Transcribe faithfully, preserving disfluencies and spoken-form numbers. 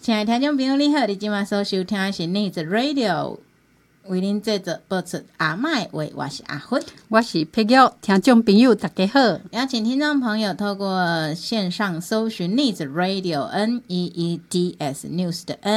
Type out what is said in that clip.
亲爱的听众朋友你好，你今晚所收听的是 Needs Radio， 为您制作播出阿麦话，我是阿芬， 我是佩玉，听众朋友大家好。 邀请听众朋友透过线上搜寻 Needs Radio N E E D S News 的 N。